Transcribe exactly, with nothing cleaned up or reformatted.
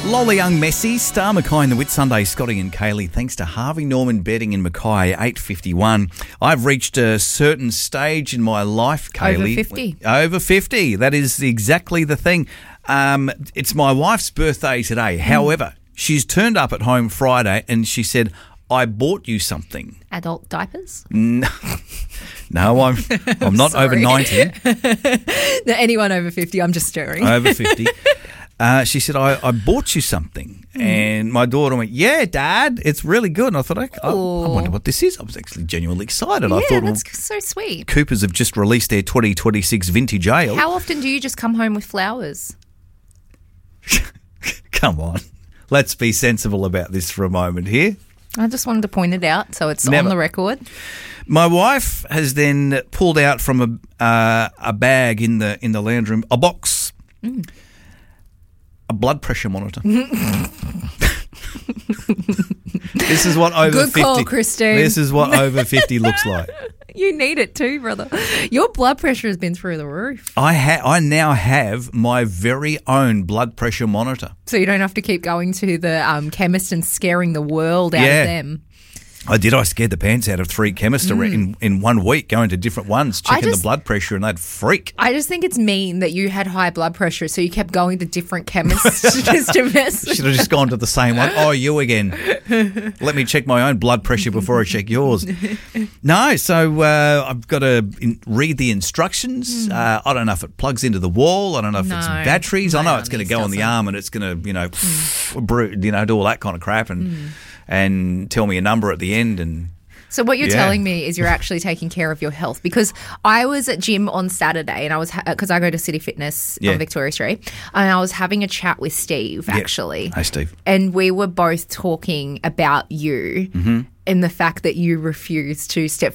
Lola Young Messi, Star Mackay in the Whit Sunday, Scotty and Kaylee. Thanks to Harvey Norman Betting in Mackay, eight fifty-one. I've reached a certain stage in my life, Kaylee. Over fifty. Over fifty. That is exactly the thing. Um, it's my wife's birthday today. Mm. However, she's turned up at home Friday and she said, I bought you something. Adult diapers? No, no I'm I'm not over ninety. No, anyone over fifty, I'm just stirring. Over fifty. Uh, she said, I, I bought you something. Mm. And my daughter went, yeah, Dad, it's really good. And I thought, I, I, I wonder what this is. I was actually genuinely excited. Yeah, I thought, that's well, so sweet. Coopers have just released their twenty twenty-six vintage ale. How often do you just come home with flowers? Come on. Let's be sensible about this for a moment here. I just wanted to point it out so it's Never. on the record. My wife has then pulled out from a uh, a bag in the in the lounge room, a box, mm. a blood pressure monitor. This is what over Good fifty. call, Christine. This is what over fifty looks like. You need it too, brother. Your blood pressure has been through the roof. I ha- I now have my very own blood pressure monitor. So you don't have to keep going to the um, chemist and scaring the world out Yeah. of them. I did. I scared the pants out of three chemists mm. in, in one week, going to different ones, checking just, the blood pressure, and they'd freak. I just think it's mean that you had high blood pressure, so you kept going to different chemists just to mess. Should have just gone to the same one. Oh, you again. Let me check my own blood pressure before I check yours. No, so uh, I've got to in, read the instructions. Mm. Uh, I don't know if it plugs into the wall. I don't know if no, it's batteries. I know it's going to go doesn't. on the arm and it's going to, you know, mm. you know, do all that kind of crap and mm. and tell me a number at the end and. So what you're yeah. telling me is you're actually taking care of your health, because I was at gym on Saturday and I was because ha- I go to City Fitness yeah. on Victoria Street, and I was having a chat with Steve yeah. actually. Hi, Steve. And we were both talking about you. Mm-hmm. And the fact that you refuse to step